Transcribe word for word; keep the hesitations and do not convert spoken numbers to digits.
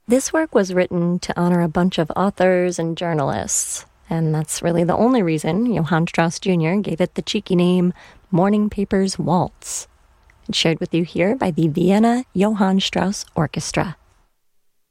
This work was written to honor a bunch of authors and journalists, and that's really the only reason Johann Strauss Junior gave it the cheeky name Morning Paper's Waltz. It's shared with you here by the Vienna Johann Strauss Orchestra.